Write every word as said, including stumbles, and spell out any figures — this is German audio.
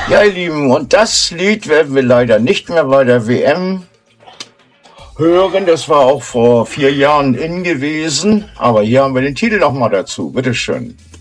Ja, ihr Lieben, und das Lied werden wir leider nicht mehr bei der W M hören. Das war auch vor vier Jahren in gewesen. Aber hier haben wir den Titel nochmal dazu. Bitteschön.